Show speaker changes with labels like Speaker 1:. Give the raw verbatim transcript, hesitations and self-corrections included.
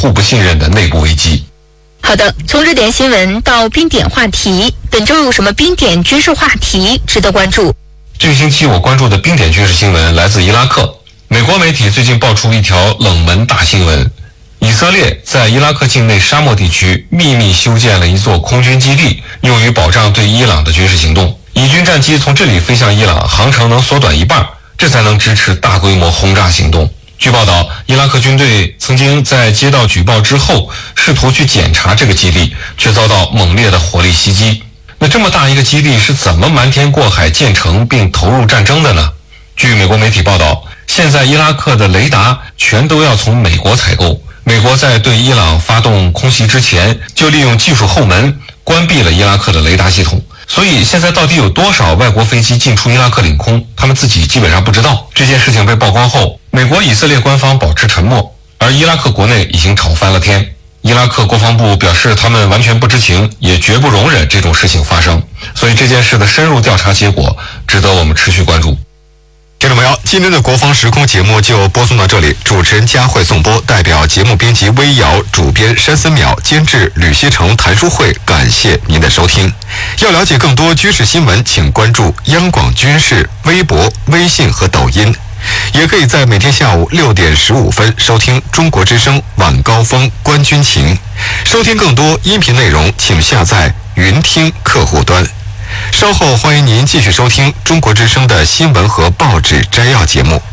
Speaker 1: 互不信任的内部危机。
Speaker 2: 好的，从热点新闻到冰点话题，本周有什么冰点军事话题值得关注？
Speaker 1: 这个星期我关注的冰点军事新闻来自伊拉克。美国媒体最近爆出一条冷门大新闻，以色列在伊拉克境内沙漠地区秘密修建了一座空军基地，用于保障对伊朗的军事行动。以军战机从这里飞向伊朗，航程能缩短一半，这才能支持大规模轰炸行动。据报道，伊拉克军队曾经在接到举报之后，试图去检查这个基地，却遭到猛烈的火力袭击。那这么大一个基地是怎么瞒天过海建成并投入战争的呢？据美国媒体报道，现在伊拉克的雷达全都要从美国采购。美国在对伊朗发动空袭之前，就利用技术后门关闭了伊拉克的雷达系统。所以现在到底有多少外国飞机进出伊拉克领空，他们自己基本上不知道。这件事情被曝光后，美国以色列官方保持沉默，而伊拉克国内已经吵翻了天。伊拉克国防部表示他们完全不知情，也绝不容忍这种事情发生。所以这件事的深入调查结果值得我们持续关注。
Speaker 3: 听众朋友，今天的国防时空节目就播送到这里，主持人佳慧颂播，代表节目编辑微瑶，主编山森淼，监制吕希成、谭书慧，感谢您的收听。要了解更多军事新闻，请关注央广军事微博、微信和抖音，也可以在每天下午六点十五分收听中国之声晚高峰观军情。收听更多音频内容，请下载云听客户端。稍后欢迎您继续收听中国之声的新闻和报纸摘要节目。